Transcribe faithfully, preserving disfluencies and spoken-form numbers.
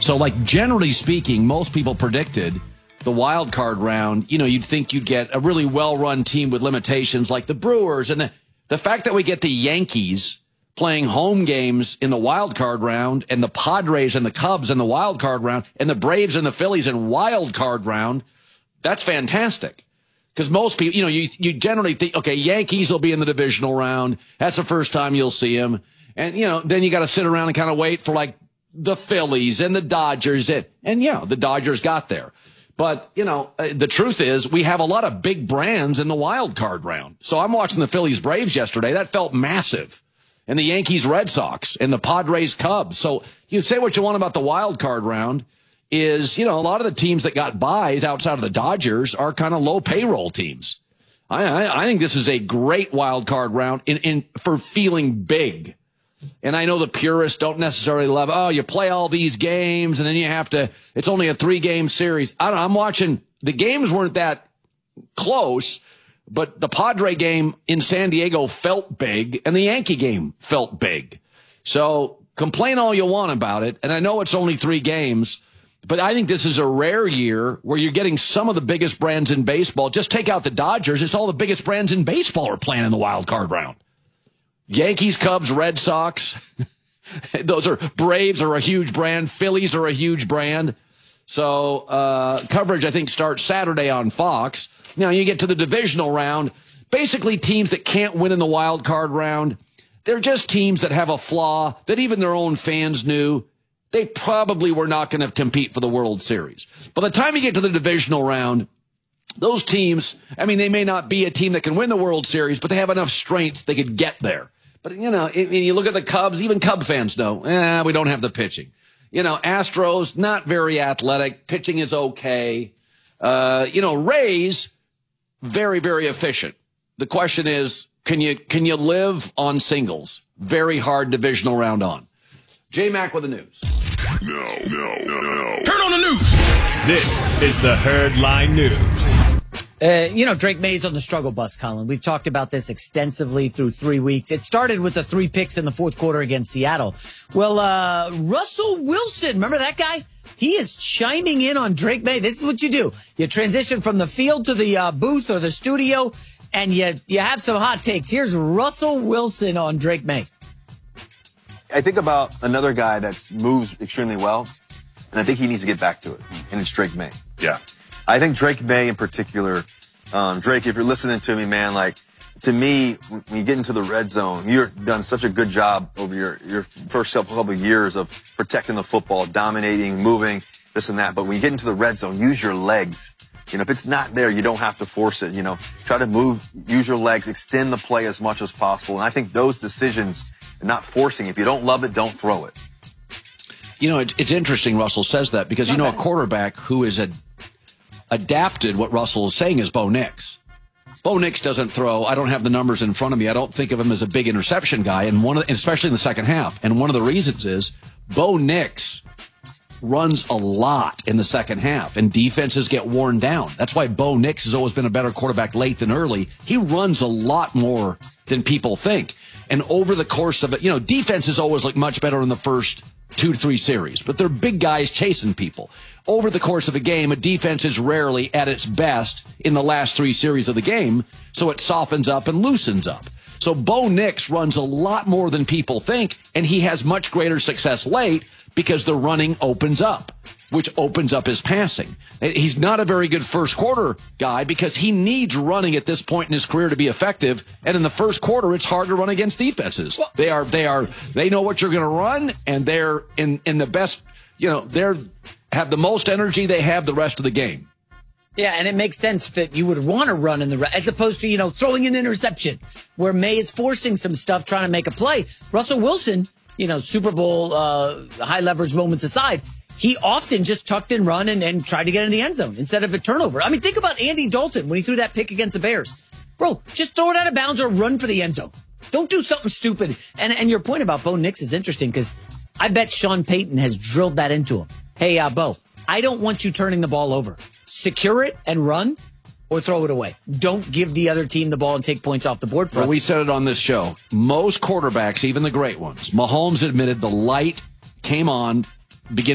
So, like, generally speaking, most people predicted the wild card round, you know, you'd think you'd get a really well-run team with limitations like the Brewers. And the, the fact that we get the Yankees playing home games in the wild card round and the Padres and the Cubs in the wild card round and the Braves and the Phillies in wild card round, that's fantastic. Because most people, you know, you, you generally think, okay, Yankees will be in the divisional round. That's the first time you'll see them. And, you know, then you got to sit around and kind of wait for, like, the Phillies and the Dodgers. And, and yeah, the Dodgers got there. But, you know, uh, the truth is we have a lot of big brands in the wild card round. So I'm watching the Phillies Braves yesterday. That felt massive. And the Yankees Red Sox and the Padres Cubs. So you say what you want about the wild card round is, you know, a lot of the teams that got buys outside of the Dodgers are kind of low payroll teams. I, I, I think this is a great wild card round in, in for feeling big. And I know the purists don't necessarily love, oh, you play all these games and then you have to, it's only a three game series. I don't know, I'm watching, the games weren't that close, but the Padre game in San Diego felt big and the Yankee game felt big. So complain all you want about it. And I know it's only three games, but I think this is a rare year where you're getting some of the biggest brands in baseball. Just take out the Dodgers. It's all the biggest brands in baseball are playing in the wild card round. Yankees, Cubs, Red Sox. Those are Braves are a huge brand. Phillies are a huge brand. So uh coverage, I think, starts Saturday on Fox. Now you get to the divisional round. Basically, teams that can't win in the wild card round, they're just teams that have a flaw that even their own fans knew they probably were not going to compete for the World Series. By the time you get to the divisional round, those teams, I mean, they may not be a team that can win the World Series, but they have enough strengths they could get there. But, you know, if you look at the Cubs, even Cub fans know, eh, we don't have the pitching. You know, Astros, not very athletic. Pitching is okay. Uh, you know, Rays, very, very efficient. The question is, can you can you live on singles? Very hard divisional round on. J-Mac with the news. No, no, no, no. Turn on the news. This is the Herdline News. Uh, you know, Drake May's on the struggle bus, Colin. We've talked about this extensively through three weeks. It started with the three picks in the fourth quarter against Seattle. Well, uh, Russell Wilson, remember that guy? He is chiming in on Drake May. This is what you do. You transition from the field to the uh, booth or the studio, and you, you have some hot takes. Here's Russell Wilson on Drake May. I think about another guy that moves extremely well, and I think he needs to get back to it, and it's Drake May. Yeah. I think Drake May in particular, um, Drake, if you're listening to me, man, like, to me, when you get into the red zone, you've done such a good job over your, your first couple of years of protecting the football, dominating, moving, this and that. But when you get into the red zone, use your legs. You know, if it's not there, you don't have to force it. You know, try to move, use your legs, extend the play as much as possible. And I think those decisions, not forcing, if you don't love it, don't throw it. You know, it, it's interesting Russell says that because, you know, a quarterback who is a adapted what Russell is saying is Bo Nix. Bo Nix doesn't throw. I don't have the numbers in front of me. I don't think of him as a big interception guy, and one of, especially in the second half. And one of the reasons is Bo Nix runs a lot in the second half, and defenses get worn down. That's why Bo Nix has always been a better quarterback late than early. He runs a lot more than people think. And over the course of it, you know, defenses always look much better in the first two to three series, but they're big guys chasing people. Over the course of a game, a defense is rarely at its best in the last three series of the game, so it softens up and loosens up. So Bo Nix runs a lot more than people think, and he has much greater success late because the running opens up, which opens up his passing. He's not a very good first quarter guy because he needs running at this point in his career to be effective. And in the first quarter, it's hard to run against defenses. They are, they are, they know what you're going to run, and they're in, in the best, you know, they're have the most energy they have the rest of the game. Yeah, and it makes sense that you would want to run in the re- as opposed to, you know, throwing an interception where May is forcing some stuff, trying to make a play. Russell Wilson, you know, Super Bowl uh, high leverage moments aside, he often just tucked and run and, and tried to get in the end zone instead of a turnover. I mean, think about Andy Dalton when he threw that pick against the Bears. Bro, just throw it out of bounds or run for the end zone. Don't do something stupid. And and your point about Bo Nix is interesting because I bet Sean Payton has drilled that into him. Hey, uh, Bo, I don't want you turning the ball over. Secure it and run or throw it away. Don't give the other team the ball and take points off the board for well, us. We said it on this show. Most quarterbacks, even the great ones, Mahomes admitted the light came on beginning